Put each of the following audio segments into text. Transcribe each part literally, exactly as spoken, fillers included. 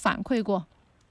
反馈过？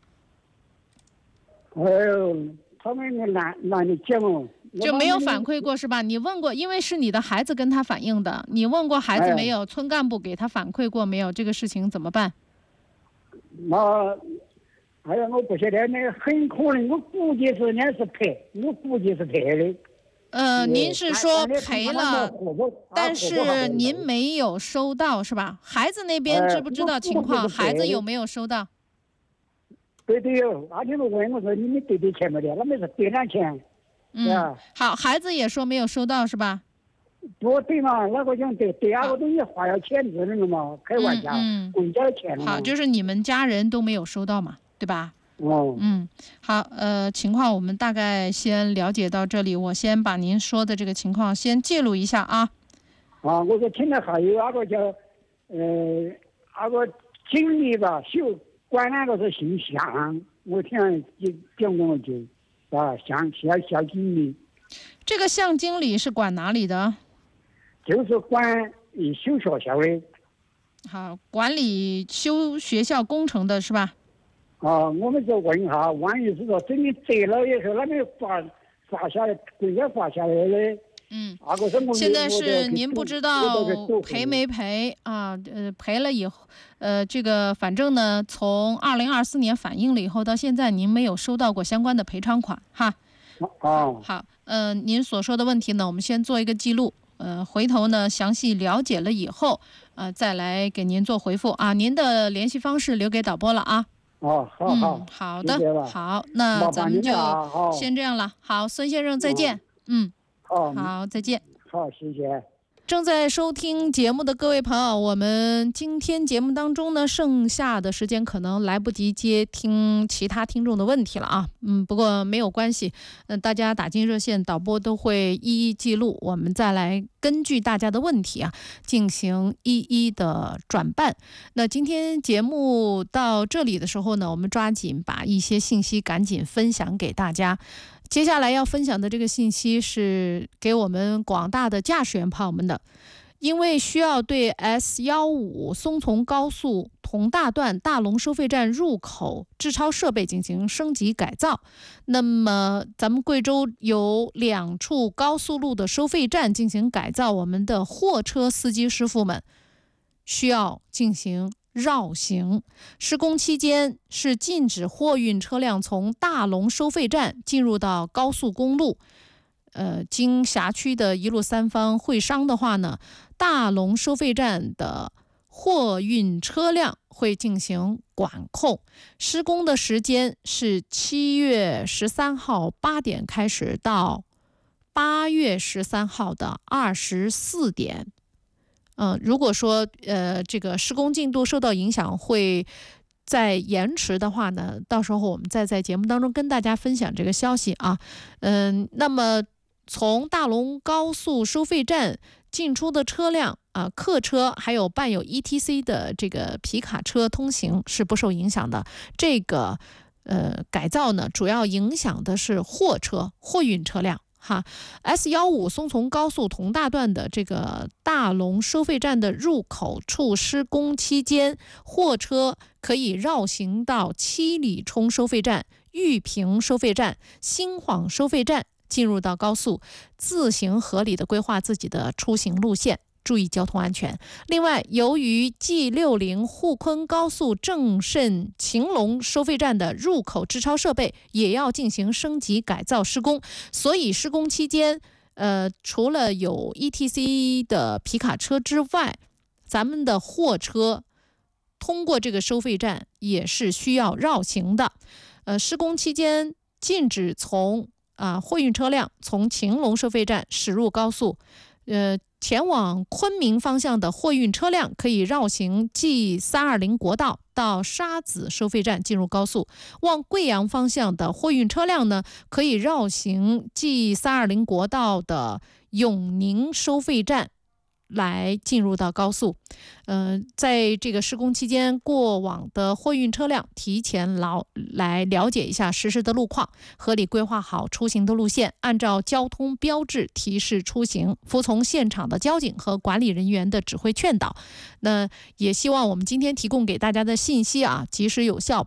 哎呦，他们懒懒得讲哦， 就没有反馈过是吧？你问过，因为是你的孩子跟他反映的，你问过孩子没有？哎、村干部给他反馈过没有？这个事情怎么办？ 那，哎呀，我不晓得，那很可能，我估计是那是赔，我估计是赔的。 呃，您是说赔了，但是您没有收到是吧？孩子那边知不知道情况？孩子有没有收到？ 对对哟，那天我问我说你们对对钱没得？那没是对两钱。 嗯，好，孩子也说没有收到是吧？ 不对嘛，那个讲对对啊，个东西花要钱子的了嘛，开玩笑， 嗯， 公家的钱了嘛。 好，就是你们家人都没有收到嘛，对吧？ 哦， 嗯，好，呃，情况我们大概先了解到这里，我先把您说的这个情况先记录一下啊。 啊，我说听了还有那个叫，呃，那个经理吧，修管那个是姓向，我听就讲过我就，啊，向校校经理。 这个向经理是管哪里的？ 就是管修学校的。 好，管理修学校工程的是吧？ 啊，我们就问一下，万一是说真的得了以后，那边发发下来，国家发下来的， 嗯， 那个是我现在是您不知道赔没赔啊？呃，赔了以后，呃，这个反正呢，从二零二四年反映了以后，到现在您没有收到过相关的赔偿款哈。 哦， 好，呃，您所说的问题呢，我们先做一个记录，呃，回头呢详细了解了以后，呃，再来给您做回复啊。您的联系方式留给导播了啊。 哦，好好、 嗯，好的，好，那咱们就先这样了。好，孙先生再见。嗯， 好， 好，再见。 好，谢谢。 正在收听节目的各位朋友，我们今天节目当中呢，剩下的时间可能来不及接听其他听众的问题了啊。嗯，不过没有关系，嗯、呃，大家打进热线，导播都会一一记录，我们再来根据大家的问题啊，进行一一的转办。那今天节目到这里的时候呢，我们抓紧把一些信息赶紧分享给大家。接下来要分享的这个信息是给我们广大的驾驶员朋友们的，因为需要对 S 一五 松从高速同大段大龙收费站入口制超设备进行升级改造，那么咱们贵州有两处高速路的收费站进行改造，我们的货车司机师傅们需要进行绕行，施工期间是禁止货运车辆从大龙收费站进入到高速公路。呃，经辖区的一路三方会商的话呢，大龙收费站的货运车辆会进行管控。施工的时间是七月十三号八点开始到八月十三号的二十四点。嗯、呃，如果说呃这个施工进度受到影响，会在延迟的话呢，到时候我们再在节目当中跟大家分享这个消息啊。嗯、呃，那么从大龙高速收费站进出的车辆啊，客车还有伴有 E T C 的这个皮卡车通行是不受影响的。这个呃改造呢，主要影响的是货车、货运车辆。哈 ，S 一五 松从高速同大段的这个大龙收费站的入口处施工期间，货车可以绕行到七里冲收费站、玉屏收费站、新晃收费站，进入到高速，自行合理的规划自己的出行路线，注意交通安全。另外，由于 G 六十 沪昆高速正慎晴隆收费站的入口制超设备也要进行升级改造施工，所以施工期间，呃，除了有 E T C 的皮卡车之外，咱们的货车通过这个收费站也是需要绕行的。呃，施工期间禁止从啊货运车辆从晴隆收费站驶入高速，呃。前往昆明方向的货运车辆可以绕行 G 三二零国道到沙子收费站进入高速，往贵阳方向的货运车辆呢，可以绕行 G 三二零国道的永宁收费站来进入到高速。呃，在这个施工期间，过往的货运车辆提前劳来了解一下实时的路况，合理规划好出行的路线，按照交通标志提示出行，服从现场的交警和管理人员的指挥劝导。那也希望我们今天提供给大家的信息啊，及时有效，